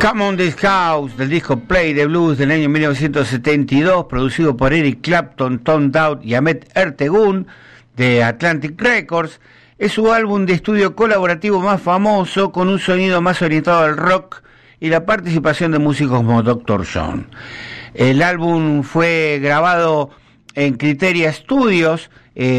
Come on This House, del disco Play the Blues del año 1972, producido por Eric Clapton, Tom Dowd y Ahmet Ertegun, de Atlantic Records, es su álbum de estudio colaborativo más famoso, con un sonido más orientado al rock y la participación de músicos como Dr. John. El álbum fue grabado en Criteria Studios,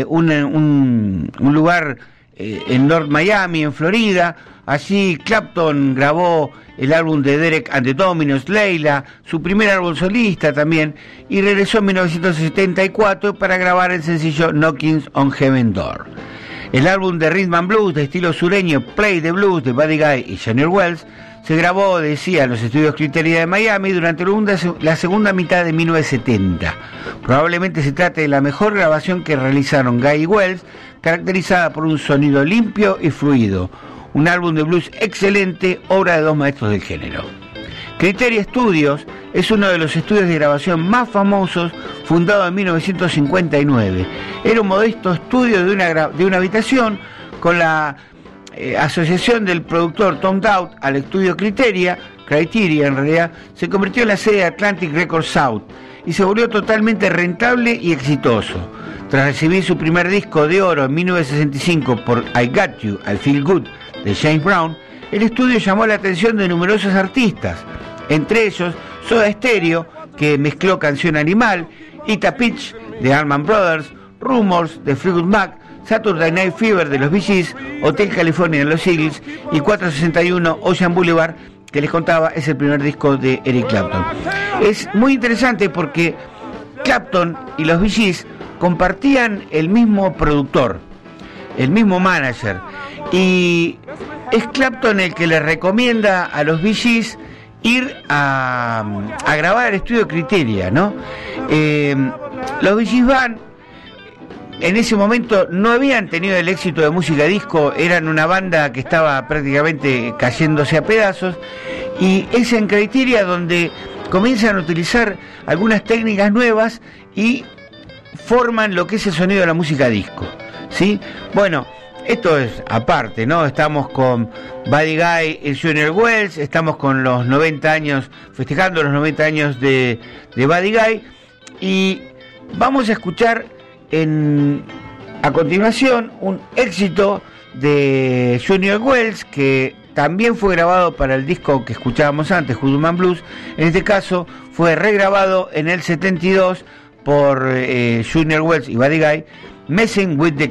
un lugar en North Miami, en Florida. Allí Clapton grabó el álbum de Derek and the Dominos, Leila, su primer álbum solista también, y regresó en 1974 para grabar el sencillo Knocking on Heaven's Door. El álbum de Rhythm and Blues de estilo sureño, Play the Blues, de Buddy Guy y Junior Wells, se grabó, decía, en los estudios Criteria de Miami durante la segunda mitad de 1970. Probablemente se trate de la mejor grabación que realizaron Guy y Wells, caracterizada por un sonido limpio y fluido. Un álbum de blues excelente, obra de dos maestros del género. Criteria Studios es uno de los estudios de grabación más famosos, fundado en 1959. Era un modesto estudio de una habitación. Con la asociación del productor Tom Dowd al estudio Criteria en realidad, se convirtió en la sede de Atlantic Records South y se volvió totalmente rentable y exitoso. Tras recibir su primer disco de oro en 1965 por I Got You, I Feel Good, de James Brown, el estudio llamó la atención de numerosos artistas, entre ellos Soda Stereo, que mezcló Canción Animal, Ita Pitch, de Allman Brothers, Rumors, de Fleetwood Mac, Saturday Night Fever, de los Bee Gees, Hotel California, de los Eagles, y 461 Ocean Boulevard, que les contaba, es el primer disco de Eric Clapton. Es muy interesante porque Clapton y los Bee Gees compartían el mismo productor, el mismo manager, y es Clapton el que le recomienda a los Bee Gees ir a grabar al estudio Criteria, ¿no? Los Bee Gees van, en ese momento no habían tenido el éxito de música disco, eran una banda que estaba prácticamente cayéndose a pedazos, y es en Criteria donde comienzan a utilizar algunas técnicas nuevas y forman lo que es el sonido de la música disco, ¿sí? Bueno, esto es aparte, ¿no? Estamos con Buddy Guy y Junior Wells, estamos con los 90 años, festejando los 90 años de Buddy Guy, y vamos a escuchar a continuación un éxito de Junior Wells, que también fue grabado para el disco que escuchábamos antes, Hoodoo Blues. En este caso fue regrabado en el 72 por Junior Wells y Buddy Guy, Messing with the